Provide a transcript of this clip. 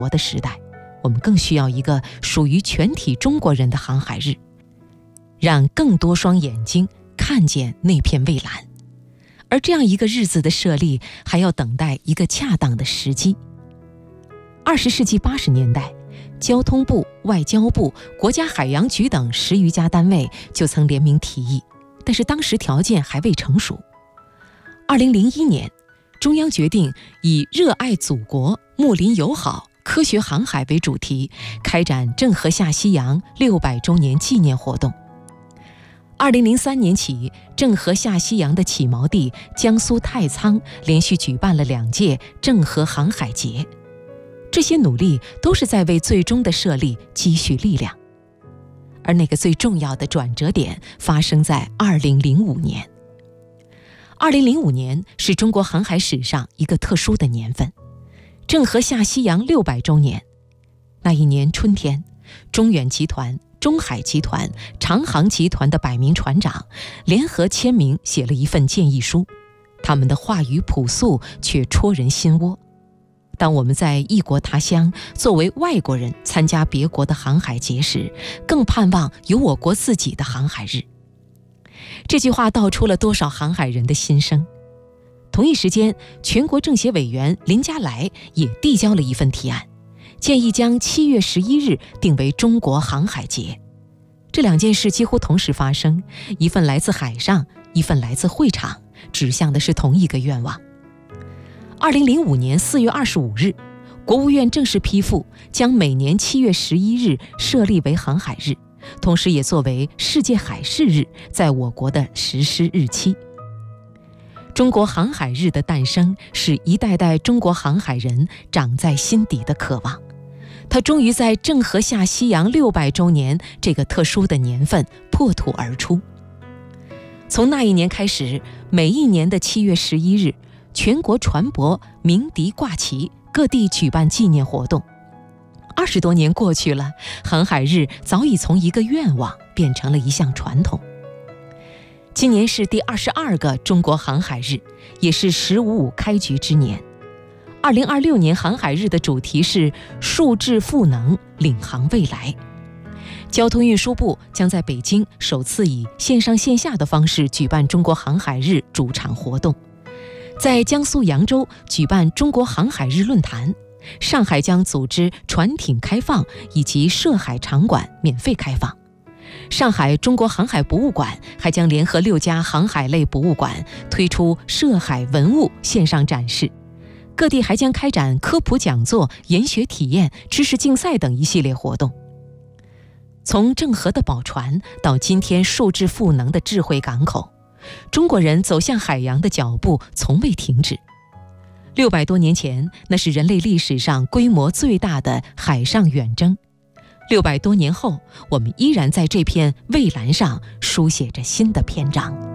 国的时代，我们更需要一个属于全体中国人的航海日，让更多双眼睛看见那片蔚蓝。而这样一个日子的设立，还要等待一个恰当的时机。20世纪80年代，交通部、外交部、国家海洋局等10余家单位就曾联名提议，但是当时条件还未成熟。2001年，中央决定以热爱祖国、睦邻友好、科学航海为主题，开展郑和下西洋600周年纪念活动。2003年起，郑和下西洋的起锚地江苏太仓连续举办了2届郑和航海节。这些努力都是在为最终的设立积蓄力量。而那个最重要的转折点发生在2005年。2005年是中国航海史上一个特殊的年份，郑和下西洋600周年。那一年春天，中远集团、中海集团、长航集团的100名船长联合签名写了一份建议书，他们的话语朴素却戳人心窝。当我们在异国他乡作为外国人参加别国的航海节时，更盼望有我国自己的航海日。这句话道出了多少航海人的心声。同一时间，全国政协委员林佳来也递交了一份提案，建议将7月11日定为中国航海节。这2件事几乎同时发生，一份来自海上，一份来自会场，指向的是同一个愿望。2005年4月25日，国务院正式批复，将每年7月11日设立为航海日，同时也作为世界海事日在我国的实施日期。中国航海日的诞生，是一代代中国航海人长在心底的渴望。它终于在郑和下西洋600周年这个特殊的年份破土而出。从那一年开始，每一年的7月11日，全国船舶鸣笛挂旗，各地举办纪念活动。20多年过去了，航海日早已从一个愿望变成了一项传统。今年是第22个中国航海日，也是“15+5”开局之年。2026年航海日的主题是数质赋能，领航未来。交通运输部将在北京首次以线上线下的方式举办中国航海日主场活动，在江苏扬州举办中国航海日论坛，上海将组织船艇开放以及涉海场馆免费开放。上海中国航海博物馆还将联合6家航海类博物馆推出涉海文物线上展示。各地还将开展科普讲座、研学体验、知识竞赛等一系列活动。从郑和的宝船到今天数质赋能的智慧港口，中国人走向海洋的脚步从未停止。600多年前，那是人类历史上规模最大的海上远征。600多年后，我们依然在这片蔚蓝上书写着新的篇章。